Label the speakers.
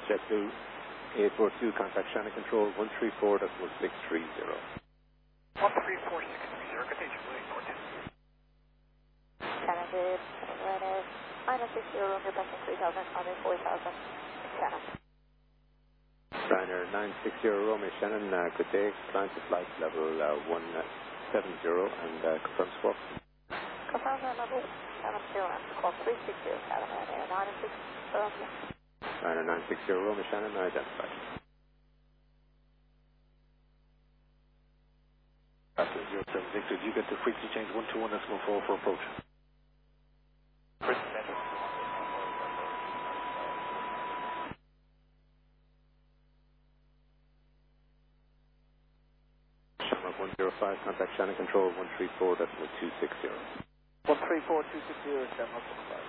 Speaker 1: JetBlue 842, contact Shannon Control 134.630.
Speaker 2: 134.630, continue, 842.
Speaker 3: Shannon, good. Atlanta, minus 60, Romeo, passing 3,000, under 4,000, Shannon.
Speaker 1: Ryanair 960 Romeo Shannon, good day. Climb to flight level 170 and confirm squawk.
Speaker 3: Confirm level 70 and squawk 360, Shannon, Ryanair 960 Romeo.
Speaker 1: Ryanair 960 Romeo Shannon, identified.
Speaker 2: After 07 Victor, do you get the frequency change 121.4 for approach?
Speaker 1: Shamrock 105, contact Shannon Control 134.260.
Speaker 2: 134.260, Shamrock 105.